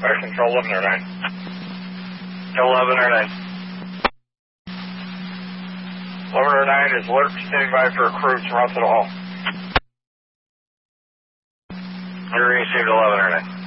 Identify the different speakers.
Speaker 1: Fire Control 1109. 1109. 1109 is alert, standing by for a crew to run to the hall. You received 1109.